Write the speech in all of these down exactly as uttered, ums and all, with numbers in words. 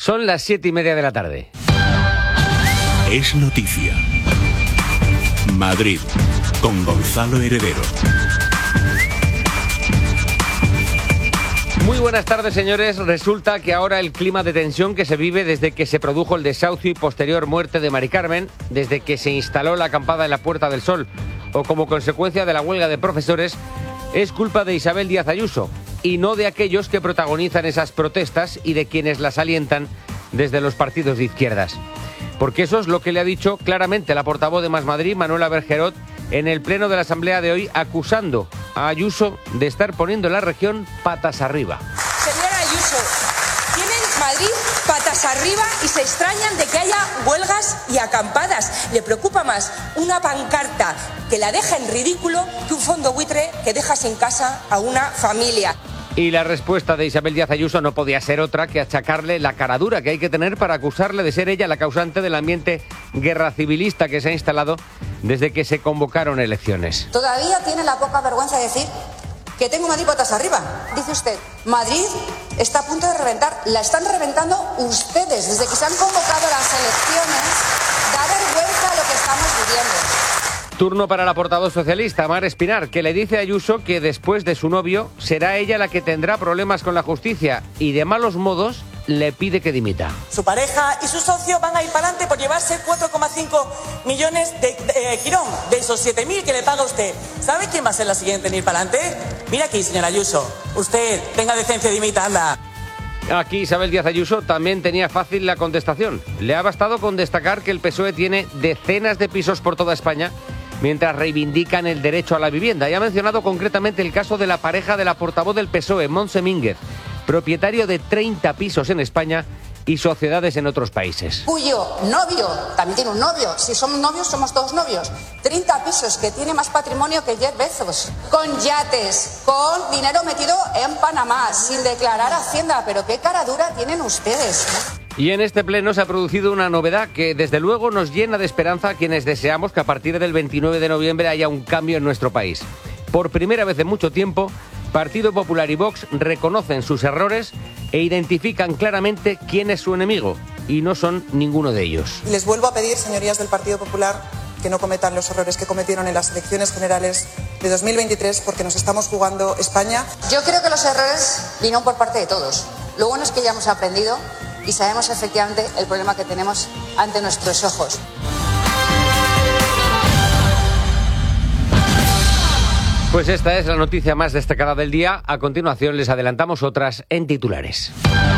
Son las siete y media de la tarde. Es noticia. Madrid, con Gonzalo Heredero. Muy buenas tardes, señores. Resulta que ahora el clima de tensión que se vive desde que se produjo el desahucio y posterior muerte de Mari Carmen, desde que se instaló la acampada en la Puerta del Sol o como consecuencia de la huelga de profesores, es culpa de Isabel Díaz Ayuso y no de aquellos que protagonizan esas protestas y de quienes las alientan desde los partidos de izquierdas. Porque eso es lo que le ha dicho claramente la portavoz de Más Madrid, Manuela Bergerot, en el pleno de la Asamblea de hoy, acusando a Ayuso de estar poniendo la región patas arriba. Señora Ayuso, tienen Madrid patas arriba y se extrañan de que haya huelgas y acampadas. Le preocupa más una pancarta que la deja en ridículo que un fondo buitre que deja sin casa a una familia. Y la respuesta de Isabel Díaz Ayuso no podía ser otra que achacarle la cara dura que hay que tener para acusarle de ser ella la causante del ambiente guerra civilista que se ha instalado desde que se convocaron elecciones. Todavía tiene la poca vergüenza de decir que tengo Madrid patas arriba. Dice usted, Madrid está a punto de reventar. La están reventando ustedes. Desde que se han convocado las elecciones, da vergüenza lo que estamos viviendo. Turno para la portavoz socialista, Mar Espinar, que le dice a Ayuso que después de su novio será ella la que tendrá problemas con la justicia y de malos modos le pide que dimita. Su pareja y su socio van a ir para adelante por llevarse cuatro coma cinco millones de, de eh, Quirón, de esos siete mil que le paga usted. ¿Sabe quién va a ser la siguiente en ir para adelante? Mira aquí, señora Ayuso. Usted, tenga decencia y dimita, anda. Aquí Isabel Díaz Ayuso también tenía fácil la contestación. Le ha bastado con destacar que el P S O E tiene decenas de pisos por toda España mientras reivindican el derecho a la vivienda. Y ha mencionado concretamente el caso de la pareja de la portavoz del P S O E, Montse Mínguez, propietario de treinta pisos en España y sociedades en otros países. Cuyo novio también tiene un novio. Si somos novios, somos todos novios. treinta pisos, que tiene más patrimonio que Jeff Bezos. Con yates, con dinero metido en Panamá, sin declarar Hacienda. Pero qué cara dura tienen ustedes. Y en este pleno se ha producido una novedad que desde luego nos llena de esperanza a quienes deseamos que a partir del veintinueve de noviembre haya un cambio en nuestro país. Por primera vez en mucho tiempo, Partido Popular y Vox reconocen sus errores e identifican claramente quién es su enemigo, y no son ninguno de ellos. Les vuelvo a pedir, señorías del Partido Popular, que no cometan los errores que cometieron en las elecciones generales de dos mil veintitrés, porque nos estamos jugando España. Yo creo que los errores vinieron por parte de todos. Lo bueno es que ya hemos aprendido y sabemos efectivamente el problema que tenemos ante nuestros ojos. Pues esta es la noticia más destacada del día. A continuación les adelantamos otras en titulares.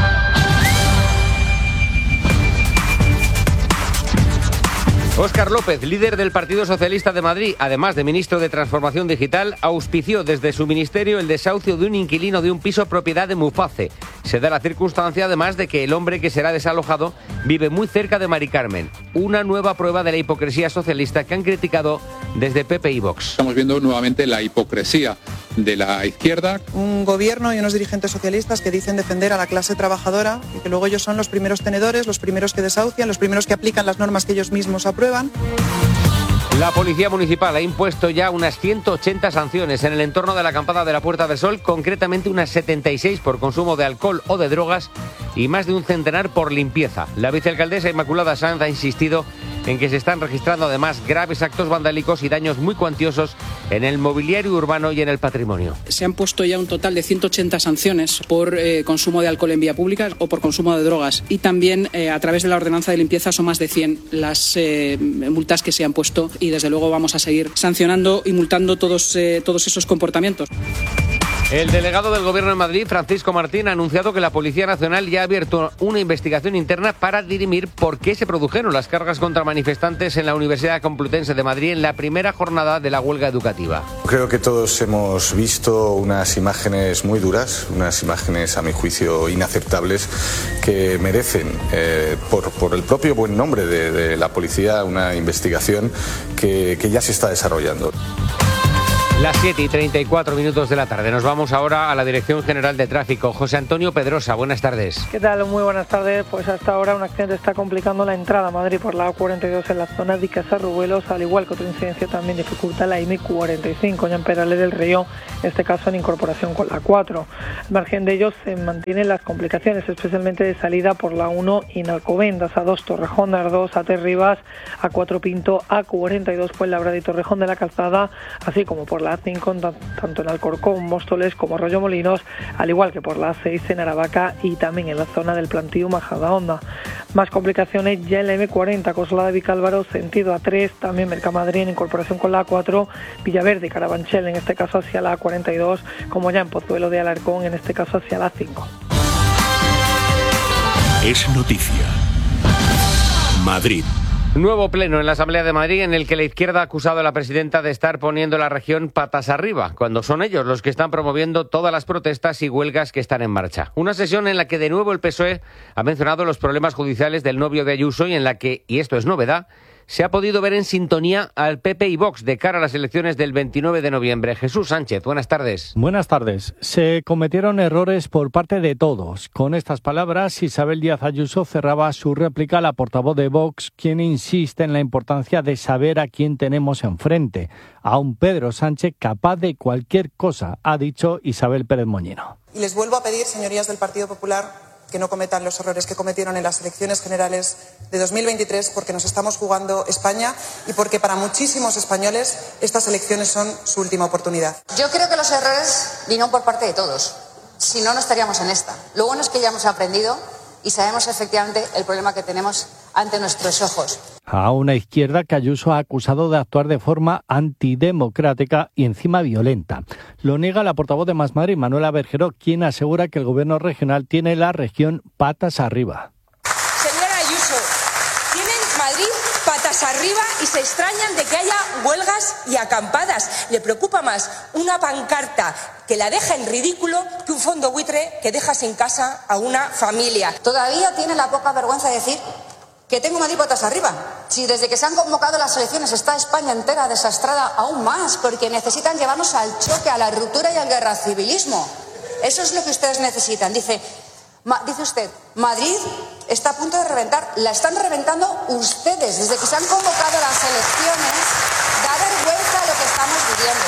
Óscar López, líder del Partido Socialista de Madrid, además de ministro de Transformación Digital, auspició desde su ministerio el desahucio de un inquilino de un piso propiedad de Muface. Se da la circunstancia, además, de que el hombre que será desalojado vive muy cerca de Mari Carmen. Una nueva prueba de la hipocresía socialista que han criticado desde P P y Vox. Estamos viendo nuevamente la hipocresía de la izquierda. Un gobierno y unos dirigentes socialistas que dicen defender a la clase trabajadora y que luego ellos son los primeros tenedores, los primeros que desahucian, los primeros que aplican las normas que ellos mismos aprueban. La Policía Municipal ha impuesto ya unas ciento ochenta sanciones en el entorno de la acampada de la Puerta del Sol, concretamente unas setenta y seis por consumo de alcohol o de drogas y más de un centenar por limpieza. La vicealcaldesa Inmaculada Sanz ha insistido en que se están registrando además graves actos vandálicos y daños muy cuantiosos en el mobiliario urbano y en el patrimonio. Se han puesto ya un total de ciento ochenta sanciones por eh, consumo de alcohol en vía pública o por consumo de drogas, y también eh, a través de la ordenanza de limpieza son más de cien las eh, multas que se han puesto, y desde luego vamos a seguir sancionando y multando todos, eh, todos esos comportamientos. El delegado del Gobierno en Madrid, Francisco Martín, ha anunciado que la Policía Nacional ya ha abierto una investigación interna para dirimir por qué se produjeron las cargas contra manifestantes en la Universidad Complutense de Madrid en la primera jornada de la huelga educativa. Creo que todos hemos visto unas imágenes muy duras, unas imágenes a mi juicio inaceptables, que merecen, eh, por, por el propio buen nombre de, de la policía, una investigación que, que ya se está desarrollando. Las siete y treinta y cuatro minutos de la tarde. Nos vamos ahora a la Dirección General de Tráfico. José Antonio Pedrosa, buenas tardes. ¿Qué tal? Muy buenas tardes. Pues hasta ahora un accidente está complicando la entrada a Madrid por la A cuarenta y dos en la zona de Casarrubuelos, al igual que otra incidencia también dificulta la M cuarenta y cinco ya en Perales del Río, en este caso en incorporación con la cuatro. Al margen de ellos se mantienen las complicaciones, especialmente de salida por la uno y en Alcobendas, A dos Torrejón, A dos A tres Rivas, A cuatro Pinto, A cuarenta y dos Fuenlabrada y Torrejón de la Calzada, así como por la A cinco tanto en Alcorcón, Móstoles como Arroyo Molinos, al igual que por la A seis en Aravaca y también en la zona del Plantío Majadahonda. Más complicaciones ya en la M cuarenta, Coslada de Vicálvaro, sentido A tres, también Mercamadrid en incorporación con la A cuatro, Villaverde y Carabanchel, en este caso hacia la A cuarenta y dos, como ya en Pozuelo de Alarcón, en este caso hacia la A cinco. Es noticia. Madrid. Nuevo pleno en la Asamblea de Madrid en el que la izquierda ha acusado a la presidenta de estar poniendo la región patas arriba, cuando son ellos los que están promoviendo todas las protestas y huelgas que están en marcha. Una sesión en la que de nuevo el P S O E ha mencionado los problemas judiciales del novio de Ayuso y en la que, y esto es novedad, se ha podido ver en sintonía al P P y Vox de cara a las elecciones del veintinueve de noviembre. Jesús Sánchez, buenas tardes. Buenas tardes. Se cometieron errores por parte de todos. Con estas palabras, Isabel Díaz Ayuso cerraba su réplica a la portavoz de Vox, quien insiste en la importancia de saber a quién tenemos enfrente. A un Pedro Sánchez capaz de cualquier cosa, ha dicho Isabel Pérez Moñino. Y les vuelvo a pedir, señorías del Partido Popular, que no cometan los errores que cometieron en las elecciones generales de dos mil veintitrés, porque nos estamos jugando España y porque para muchísimos españoles estas elecciones son su última oportunidad. Yo creo que los errores vinieron por parte de todos, si no, no estaríamos en esta. Lo bueno es que ya hemos aprendido y sabemos efectivamente el problema que tenemos ante nuestros ojos. A una izquierda que Ayuso ha acusado de actuar de forma antidemocrática y encima violenta. Lo niega la portavoz de Más Madrid, Manuela Bergeró, quien asegura que el gobierno regional tiene la región patas arriba. Señora Ayuso, tienen Madrid patas arriba y se extrañan de que haya huelgas y acampadas. Le preocupa más una pancarta que la deja en ridículo que un fondo buitre que deja sin casa a una familia. Todavía tiene la poca vergüenza de decir que tengo Madrid patas arriba. Si desde que se han convocado las elecciones está España entera desastrada aún más, porque necesitan llevarnos al choque, a la ruptura y al guerracivilismo. Eso es lo que ustedes necesitan. Dice, ma, dice usted, Madrid está a punto de reventar. La están reventando ustedes. Desde que se han convocado las elecciones, da vergüenza lo que estamos viviendo.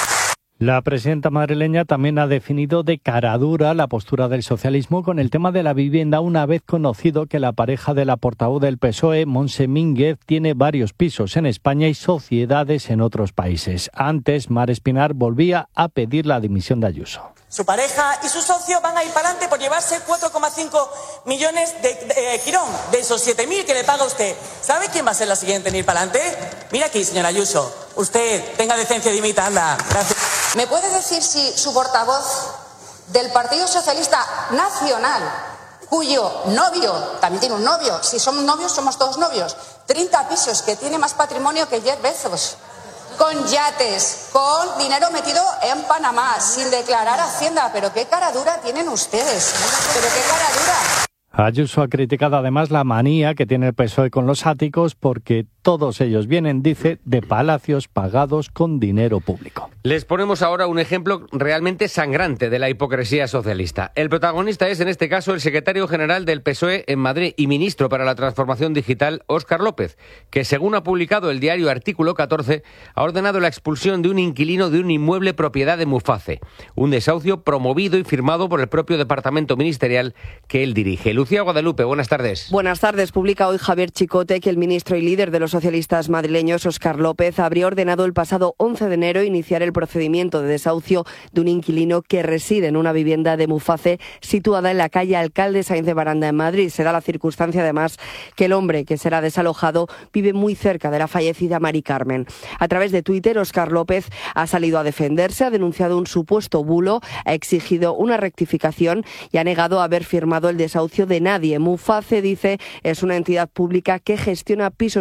La presidenta madrileña también ha definido de cara dura la postura del socialismo con el tema de la vivienda, una vez conocido que la pareja de la portavoz del P S O E, Montse Mínguez, tiene varios pisos en España y sociedades en otros países. Antes, Mar Espinar volvía a pedir la dimisión de Ayuso. Su pareja y su socio van a ir para adelante por llevarse cuatro coma cinco millones de, de eh, Quirón, de esos siete mil que le paga usted. ¿Sabe quién va a ser la siguiente en ir para adelante? Mira aquí, señora Ayuso. Usted, tenga decencia y dimita, anda. Gracias. ¿Me puede decir si su portavoz del Partido Socialista Nacional, cuyo novio, también tiene un novio, si somos novios somos todos novios, treinta pisos, que tiene más patrimonio que Jeff Bezos, con yates, con dinero metido en Panamá, sin declarar Hacienda? Pero qué cara dura tienen ustedes, pero qué cara dura. Ayuso ha criticado además la manía que tiene el P S O E con los áticos, porque todos ellos vienen, dice, de palacios pagados con dinero público. Les ponemos ahora un ejemplo realmente sangrante de la hipocresía socialista. El protagonista es, en este caso, el secretario general del P S O E en Madrid y ministro para la transformación digital, Óscar López, que, según ha publicado el diario Artículo catorce, ha ordenado la expulsión de un inquilino de un inmueble propiedad de Muface, un desahucio promovido y firmado por el propio departamento ministerial que él dirige. Lucía Guadalupe, buenas tardes. Buenas tardes. Publica hoy Javier Chicote que el ministro y líder de los socialistas madrileños, Óscar López, habría ordenado el pasado once de enero iniciar el procedimiento de desahucio de un inquilino que reside en una vivienda de Muface situada en la calle Alcalde Sáenz de Baranda en Madrid. Se da la circunstancia, además, que el hombre que será desalojado vive muy cerca de la fallecida Mari Carmen. A través de Twitter, Óscar López ha salido a defenderse, ha denunciado un supuesto bulo, ha exigido una rectificación y ha negado haber firmado el desahucio de nadie. Muface, dice, es una entidad pública que gestiona pisos públicos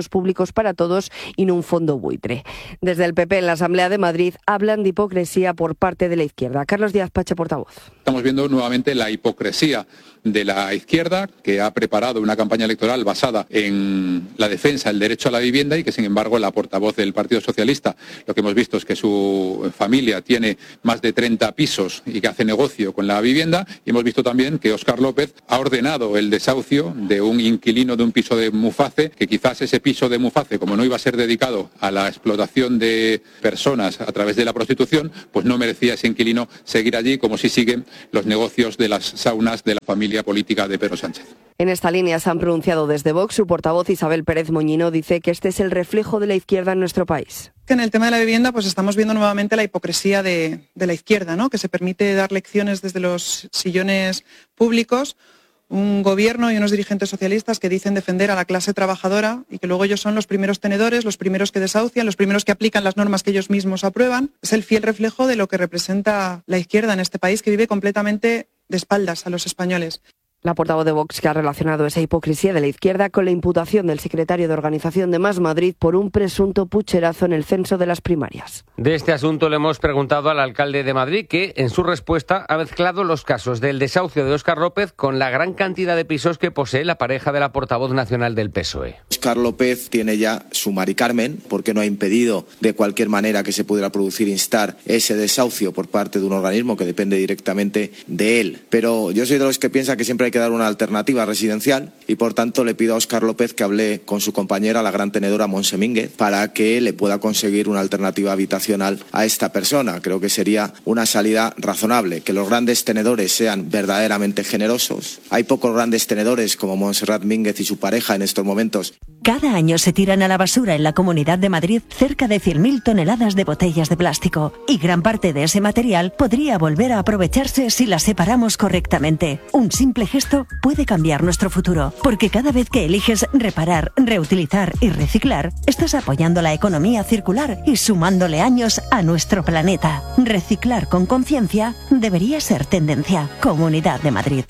públicos para todos y no un fondo buitre. Desde el P P en la Asamblea de Madrid hablan de hipocresía por parte de la izquierda. Carlos Díaz Pache, portavoz. Estamos viendo nuevamente la hipocresía de la izquierda, que ha preparado una campaña electoral basada en la defensa del derecho a la vivienda y que, sin embargo, la portavoz del Partido Socialista, lo que hemos visto es que su familia tiene más de treinta pisos y que hace negocio con la vivienda, y hemos visto también que Óscar López ha ordenado el desahucio de un inquilino de un piso de Muface, que quizás ese piso de Muface, como no iba a ser dedicado a la explotación de personas a través de la prostitución, pues no merecía ese inquilino seguir allí, como si siguen los negocios de las saunas de la familia política de Pedro Sánchez. En esta línea se han pronunciado desde Vox. Su portavoz Isabel Pérez Moñino dice que este es el reflejo de la izquierda en nuestro país. Que en el tema de la vivienda pues estamos viendo nuevamente la hipocresía de, de la izquierda, ¿no? Que se permite dar lecciones desde los sillones públicos. Un gobierno y unos dirigentes socialistas que dicen defender a la clase trabajadora y que luego ellos son los primeros tenedores, los primeros que desahucian, los primeros que aplican las normas que ellos mismos aprueban. Es el fiel reflejo de lo que representa la izquierda en este país, que vive completamente de espaldas a los españoles. La portavoz de Vox, que ha relacionado esa hipocresía de la izquierda con la imputación del secretario de organización de Más Madrid por un presunto pucherazo en el censo de las primarias. De este asunto le hemos preguntado al alcalde de Madrid, que en su respuesta ha mezclado los casos del desahucio de Óscar López con la gran cantidad de pisos que posee la pareja de la portavoz nacional del P S O E. Óscar López tiene ya su Mari Carmen, porque no ha impedido de cualquier manera que se pudiera producir, instar ese desahucio por parte de un organismo que depende directamente de él. Pero yo soy de los que piensa que siempre hay que dar una alternativa residencial y, por tanto, le pido a Óscar López que hable con su compañera, la gran tenedora Montse Mínguez, para que le pueda conseguir una alternativa habitacional a esta persona. Creo que sería una salida razonable, que los grandes tenedores sean verdaderamente generosos. Hay pocos grandes tenedores como Montserrat Mínguez y su pareja en estos momentos. Cada año se tiran a la basura en la Comunidad de Madrid cerca de cien mil toneladas de botellas de plástico, y gran parte de ese material podría volver a aprovecharse si las separamos correctamente. Un simple gesto puede cambiar nuestro futuro, porque cada vez que eliges reparar, reutilizar y reciclar, estás apoyando la economía circular y sumándole años a nuestro planeta. Reciclar con conciencia debería ser tendencia. Comunidad de Madrid.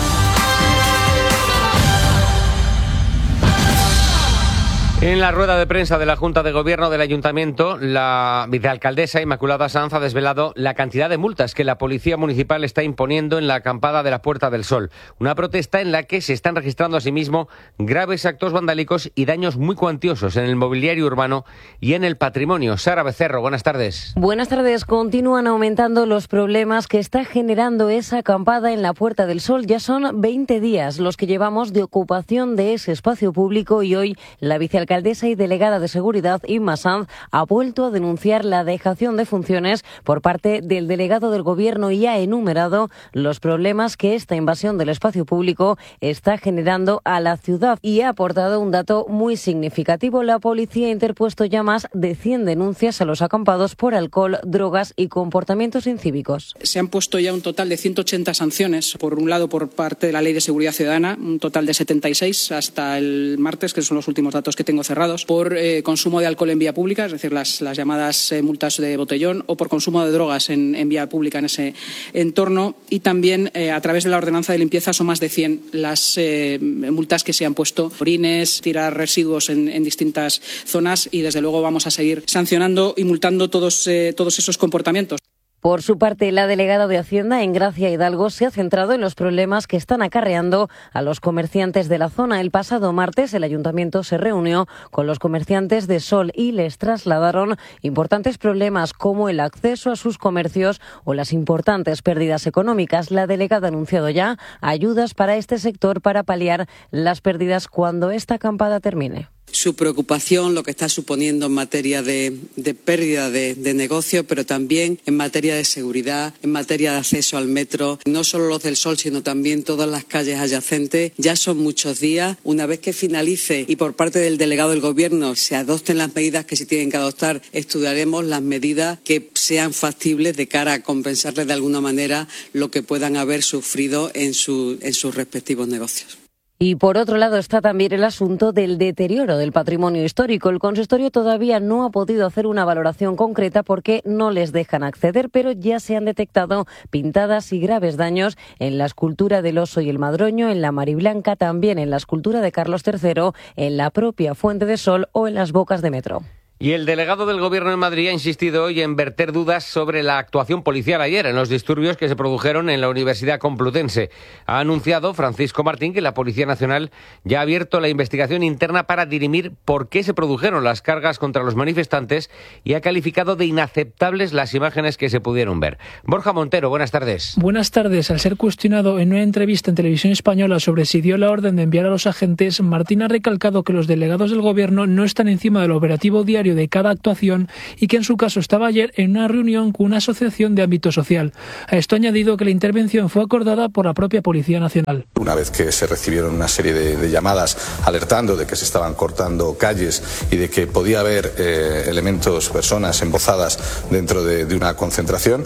En la rueda de prensa de la Junta de Gobierno del Ayuntamiento, la vicealcaldesa Inmaculada Sanz ha desvelado la cantidad de multas que la Policía Municipal está imponiendo en la acampada de la Puerta del Sol. Una protesta en la que se están registrando asimismo graves actos vandálicos y daños muy cuantiosos en el mobiliario urbano y en el patrimonio. Sara Becerro, buenas tardes. Buenas tardes. Continúan aumentando los problemas que está generando esa acampada en la Puerta del Sol. Ya son veinte días los que llevamos de ocupación de ese espacio público y hoy la vicealcaldesa alcaldesa y delegada de Seguridad, Inma Sanz, ha vuelto a denunciar la dejación de funciones por parte del delegado del Gobierno y ha enumerado los problemas que esta invasión del espacio público está generando a la ciudad y ha aportado un dato muy significativo. La policía ha interpuesto ya más de cien denuncias a los acampados por alcohol, drogas y comportamientos incívicos. Se han puesto ya un total de ciento ochenta sanciones, por un lado por parte de la Ley de Seguridad Ciudadana, un total de setenta y seis hasta el martes, que son los últimos datos que tengo cerrados, por eh, consumo de alcohol en vía pública, es decir, las, las llamadas eh, multas de botellón, o por consumo de drogas en, en vía pública en ese entorno. Y también eh, a través de la ordenanza de limpieza son más de cien las eh, multas que se han puesto. Orines, tirar residuos en, en distintas zonas y, desde luego, vamos a seguir sancionando y multando todos, eh, todos esos comportamientos. Por su parte, la delegada de Hacienda en Gracia Hidalgo se ha centrado en los problemas que están acarreando a los comerciantes de la zona. El pasado martes el ayuntamiento se reunió con los comerciantes de Sol y les trasladaron importantes problemas como el acceso a sus comercios o las importantes pérdidas económicas. La delegada ha anunciado ya ayudas para este sector para paliar las pérdidas cuando esta acampada termine. Su preocupación, lo que está suponiendo en materia de, de pérdida de, de negocio, pero también en materia de seguridad, en materia de acceso al metro, no solo los del Sol, sino también todas las calles adyacentes. Ya son muchos días. Una vez que finalice y por parte del delegado del Gobierno se adopten las medidas que se tienen que adoptar, estudiaremos las medidas que sean factibles de cara a compensarles de alguna manera lo que puedan haber sufrido en, su, en sus respectivos negocios. Y por otro lado está también el asunto del deterioro del patrimonio histórico. El consistorio todavía no ha podido hacer una valoración concreta porque no les dejan acceder, pero ya se han detectado pintadas y graves daños en la escultura del oso y el madroño, en la Mariblanca, también en la escultura de Carlos tercero, en la propia Fuente de Sol o en las bocas de metro. Y el delegado del Gobierno en Madrid ha insistido hoy en verter dudas sobre la actuación policial ayer en los disturbios que se produjeron en la Universidad Complutense. Ha anunciado Francisco Martín que la Policía Nacional ya ha abierto la investigación interna para dirimir por qué se produjeron las cargas contra los manifestantes y ha calificado de inaceptables las imágenes que se pudieron ver. Borja Montero, buenas tardes. Buenas tardes. Al ser cuestionado en una entrevista en Televisión Española sobre si dio la orden de enviar a los agentes, Martín ha recalcado que los delegados del Gobierno no están encima del operativo diario de cada actuación y que en su caso estaba ayer en una reunión con una asociación de ámbito social. A esto ha añadido que la intervención fue acordada por la propia Policía Nacional. Una vez que se recibieron una serie de, de llamadas alertando de que se estaban cortando calles y de que podía haber eh, elementos, personas embozadas dentro de, de una concentración,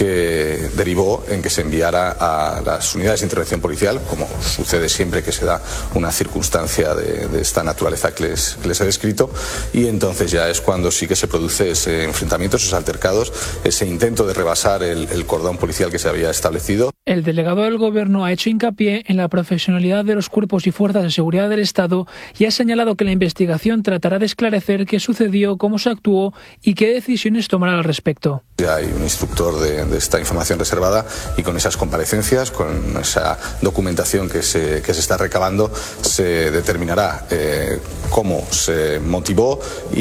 que derivó en que se enviara a las unidades de intervención policial, como sucede siempre que se da una circunstancia de, de esta naturaleza que les, que les he descrito, y entonces ya es cuando sí que se produce ese enfrentamiento, esos altercados, ese intento de rebasar el, el cordón policial que se había establecido. El delegado del Gobierno ha hecho hincapié en la profesionalidad de los cuerpos y fuerzas de seguridad del Estado y ha señalado que la investigación tratará de esclarecer qué sucedió, cómo se actuó y qué decisiones tomará al respecto. Ya hay un instructor de, de esta información reservada y con esas comparecencias, con esa documentación que se, que se está recabando, se determinará eh, cómo se motivó y,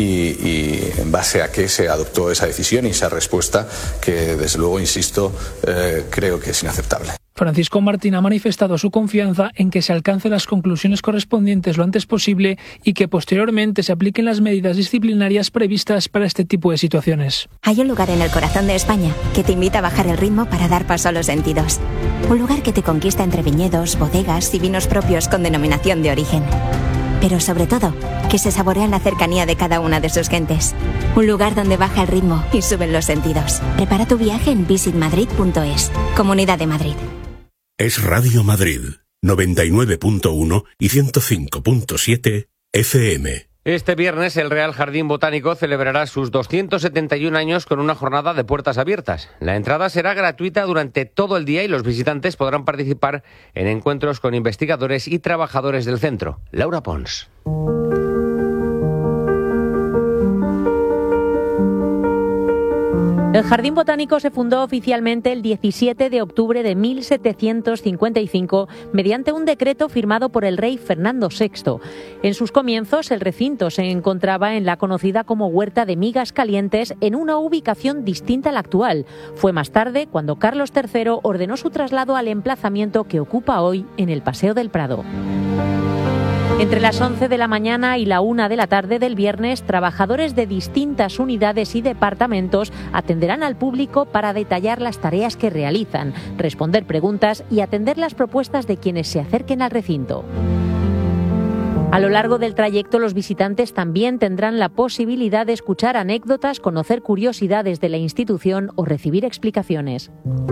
y en base a qué se adoptó esa decisión y esa respuesta que, desde luego, insisto, eh, creo que es inaceptable. Francisco Martín ha manifestado su confianza en que se alcancen las conclusiones correspondientes lo antes posible y que posteriormente se apliquen las medidas disciplinarias previstas para este tipo de situaciones. Hay un lugar en el corazón de España que te invita a bajar el ritmo para dar paso a los sentidos. Un lugar que te conquista entre viñedos, bodegas y vinos propios con denominación de origen. Pero sobre todo, que se saborea en la cercanía de cada una de sus gentes. Un lugar donde baja el ritmo y suben los sentidos. Prepara tu viaje en visit madrid punto es. Comunidad de Madrid. Es Radio Madrid, noventa y nueve punto uno y ciento cinco punto siete F M. Este viernes el Real Jardín Botánico celebrará sus doscientos setenta y un años con una jornada de puertas abiertas. La entrada será gratuita durante todo el día y los visitantes podrán participar en encuentros con investigadores y trabajadores del centro. Laura Pons. El Jardín Botánico se fundó oficialmente el diecisiete de octubre de mil setecientos cincuenta y cinco mediante un decreto firmado por el rey Fernando sexto. En sus comienzos, el recinto se encontraba en la conocida como Huerta de Migas Calientes, en una ubicación distinta a la actual. Fue más tarde cuando Carlos tercero ordenó su traslado al emplazamiento que ocupa hoy en el Paseo del Prado. Entre las once de la mañana y la una de la tarde del viernes, trabajadores de distintas unidades y departamentos atenderán al público para detallar las tareas que realizan, responder preguntas y atender las propuestas de quienes se acerquen al recinto. A lo largo del trayecto, los visitantes también tendrán la posibilidad de escuchar anécdotas, conocer curiosidades de la institución o recibir explicaciones.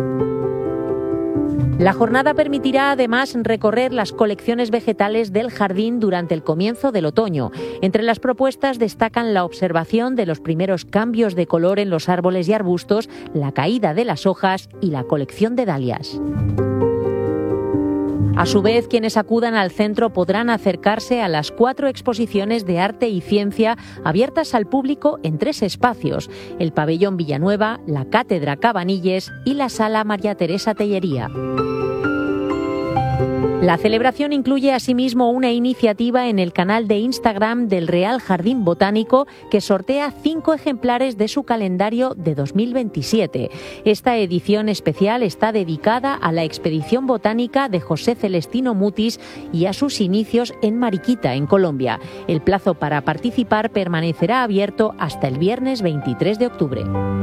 La jornada permitirá además recorrer las colecciones vegetales del jardín durante el comienzo del otoño. Entre las propuestas destacan la observación de los primeros cambios de color en los árboles y arbustos, la caída de las hojas y la colección de dalias. A su vez, quienes acudan al centro podrán acercarse a las cuatro exposiciones de arte y ciencia abiertas al público en tres espacios: el pabellón Villanueva, la cátedra Cabanilles y la sala María Teresa Tellería. La celebración incluye asimismo una iniciativa en el canal de Instagram del Real Jardín Botánico que sortea cinco ejemplares de su calendario de dos mil veintisiete. Esta edición especial está dedicada a la expedición botánica de José Celestino Mutis y a sus inicios en Mariquita, en Colombia. El plazo para participar permanecerá abierto hasta el viernes veintitrés de octubre.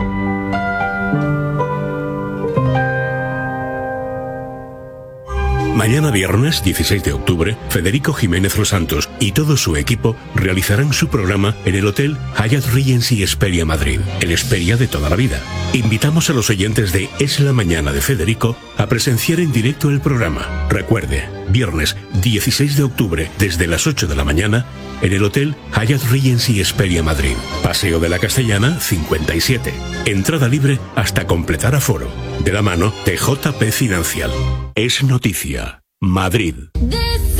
Mañana viernes dieciséis de octubre, Federico Jiménez Los Santos y todo su equipo realizarán su programa en el Hotel Hyatt Regency Hesperia Madrid, el Hesperia de toda la vida. Invitamos a los oyentes de Es la Mañana de Federico a presenciar en directo el programa. Recuerde, viernes dieciséis de octubre desde las ocho de la mañana en el Hotel Hyatt Regency Esperia Madrid. Paseo de la Castellana cincuenta y siete. Entrada libre hasta completar aforo. De la mano de J P Financial. Es noticia. Madrid.